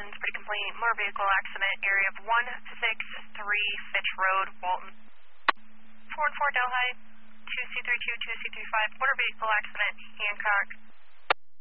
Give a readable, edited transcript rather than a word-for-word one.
Congratulations, pretty complete. Motor vehicle accident, area of 163 Fitch Road, Walton. 414 Delhi, 2C32, 2C35, motor vehicle accident, Hancock.